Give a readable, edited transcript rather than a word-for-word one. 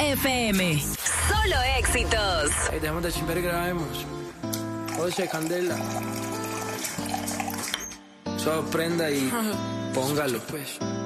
FM. Solo éxitos. Hey, dejemos de chimper y grabemos. Oye, Candela. Sorprenda y póngalo, pues.